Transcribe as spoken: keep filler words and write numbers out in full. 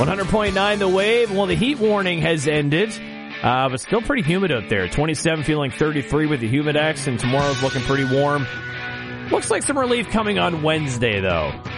one hundred point nine The Wave. Well, the heat warning has ended, uh, but still pretty humid out there. twenty-seven feeling thirty-three with the Humidex, and tomorrow's looking pretty warm. Looks like some relief coming on Wednesday, though.